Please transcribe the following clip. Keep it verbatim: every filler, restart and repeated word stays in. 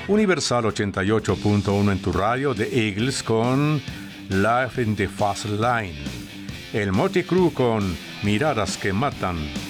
Universal ochenta y ocho punto uno en tu radio, The Eagles con Life in the Fast Lane. El Motley Crue con Miradas que Matan.